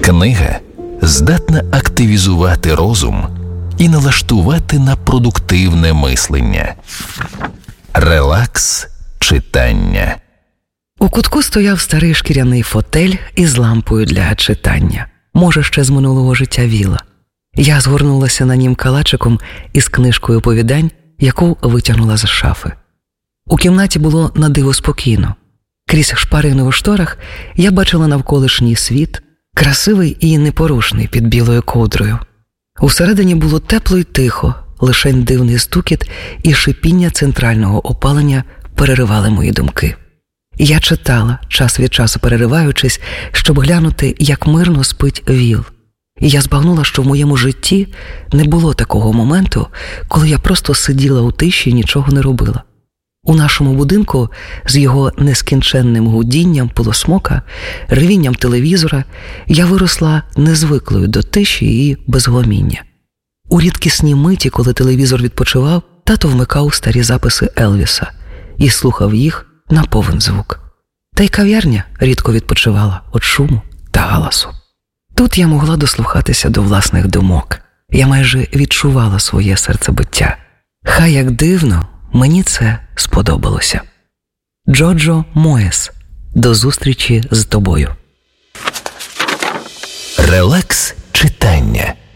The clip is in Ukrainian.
Книга здатна активізувати розум і налаштувати на продуктивне мислення. Релакс читання. У кутку стояв старий шкіряний фотель із лампою для читання. Може, ще з минулого життя Віла. Я згорнулася на нім калачиком із книжкою оповідань, яку витягнула з шафи. У кімнаті було на диво спокійно. Крізь шпарини у шторах я бачила навколишній світ, красивий і непорушний під білою ковдрою. Усередині було тепло й тихо, лишень дивний стукіт і шипіння центрального опалення переривали мої думки. Я читала, час від часу перериваючись, щоб глянути, як мирно спить Віл. І я збагнула, що в моєму житті не було такого моменту, коли я просто сиділа у тиші і нічого не робила. У нашому будинку з його нескінченним гудінням пилосмока, ревінням телевізора я виросла незвиклою до тиші і безгломіння. У рідкісні миті, коли телевізор відпочивав, тато вмикав старі записи Елвіса і слухав їх на повен звук. Та й кав'ярня рідко відпочивала від шуму та галасу. Тут я могла дослухатися до власних думок. Я майже відчувала своє серцебиття. Хай як дивно, мені це сподобалося. Джоджо Моєс. До зустрічі з тобою. Релакс читання.